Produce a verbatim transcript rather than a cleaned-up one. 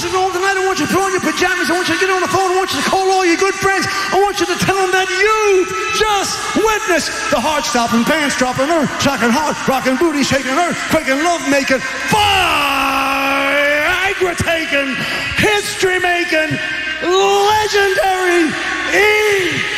you to go home tonight. I want you to put on your pajamas. I want you to get on the phone. I want you to call all your good friends. I want you to tell them that you've just witnessed the heart-stopping, pants-dropping, earth-shocking, heart-rocking, booty-shaking, earth-quaking, love-making, Viagra-taking, history-making, legendary E